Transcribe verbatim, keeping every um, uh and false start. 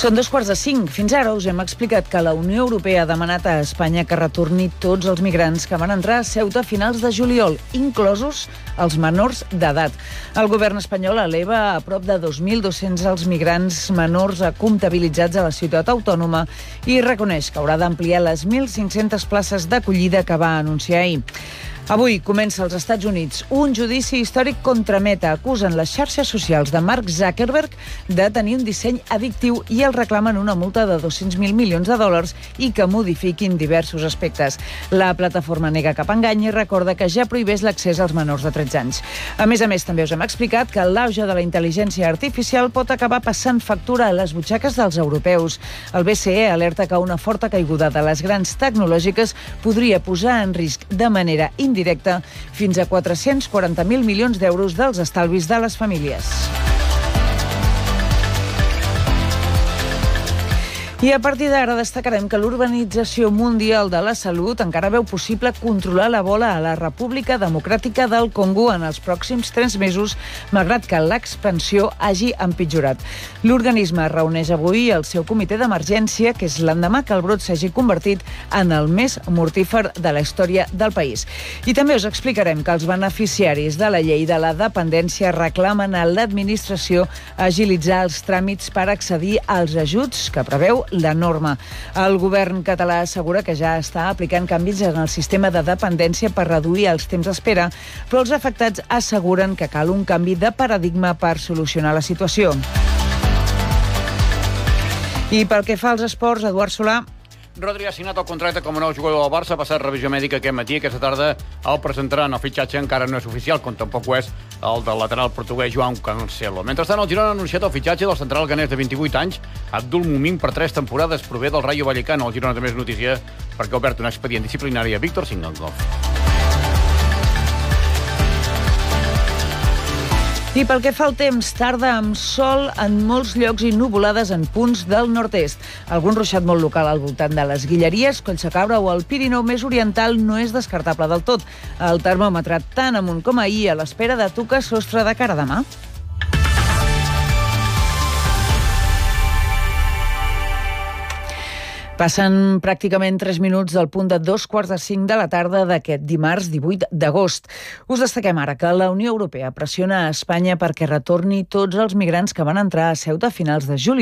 Són dos quarts de cinc. Fins ara us hem explicat que la Unió Europea ha demanat a Espanya que retorni tots els migrants que van entrar a Ceuta a finals de juliol, inclosos els menors d'edat. El govern espanyol eleva a prop de dos mil dos-cents els migrants menors comptabilitzats a la ciutat autònoma i reconeix que haurà d'ampliar les mil cinc-centes places d'acollida que va anunciar ahir. Avui comença als Estats Units un judici històric contra Meta. Acusen les xarxes socials de Mark Zuckerberg de tenir un disseny addictiu i el reclamen una multa de dos-cents mil milions de dòlars i que modifiquin diversos aspectes. La plataforma nega cap engany i recorda que ja prohibeix l'accés als menors de tretze anys. A més a més, també us hem explicat que l'auge de la intel·ligència artificial pot acabar passant factura a les butxaques dels europeus. El B C E alerta que una forta caiguda de les grans tecnològiques podria posar en risc de manera indirecta fins a quatre-cents quaranta mil milions d'euros dels estalvis de les famílies. I a partir d'ara destacarem que l'Organització Mundial de la Salut encara veu possible controlar l'Ebola a la República Democràtica del Congo en els pròxims tres mesos, malgrat que l'expansió hagi empitjorat. L'organisme reuneix avui el seu comitè d'emergència, que és l'endemà que el brot s'hagi convertit en el més mortífer de la història del país. I també us explicarem que els beneficiaris de la llei de la dependència reclamen a l'administració agilitzar els tràmits per accedir als ajuts que preveu la norma. El govern català assegura que ja està aplicant canvis en el sistema de dependència per reduir els temps d'espera, però els afectats asseguren que cal un canvi de paradigma per solucionar la situació. I pel que fa als esports, Eduard Solà. Rodri ha signat el contracte com a nou jugador del Barça, ha passat revisió mèdica aquest matí. Aquesta tarda el presentaran. El fitxatge encara no és oficial, com tampoc ho és el del lateral portuguès João Cancelo. Mentrestant, el Girona ha anunciat el fitxatge del central ganès de vint-i-vuit anys, Abdul Mumin, per tres temporades, prové del Rayo Vallecano. El Girona també és notícia perquè ha obert un expedient disciplinari a Víctor Singankov. I pel que fa al temps, tarda amb sol en molts llocs i nuvolades en punts del nord-est. Algun ruixat molt local al voltant de les Guilleries, Collsacabra o el Pirineu més oriental no és descartable del tot. El termòmetre tant amunt com ahir a l'espera de tocar sostre de cara a demà. Passen pràcticament tres minuts del punt de dos quarts de cinc de la tarda d'aquest dimarts divuit d'agost. Us destaquem ara que la Unió Europea pressiona a Espanya perquè retorni tots els migrants que van entrar a Ceuta a finals de juliol